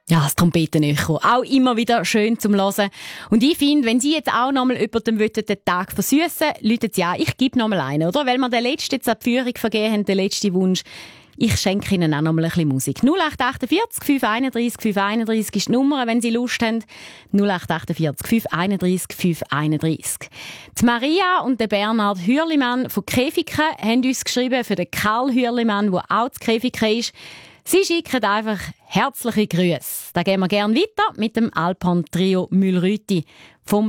Ja, das Trompetenecho. Auch immer wieder schön zum Hören. Und ich finde, wenn Sie jetzt auch nochmal jemandem den Tag versüssen wollen, läuten Sie an. Ich gebe nochmal einen, oder? Weil wir den letzten jetzt an die Führung vergeben haben, den letzten Wunsch. Ich schenke Ihnen auch nochmal ein bisschen Musik. 0848 531 531 ist die Nummer, wenn Sie Lust haben. 0848 531 531. Die Maria und der Bernhard Hürlimann von Käfiken haben uns geschrieben für den Karl Hürlimann, der auch zu Käfiken ist. Sie schicken einfach herzliche Grüße. Da gehen wir gerne weiter mit dem Alphorn Trio Mühlrüti vom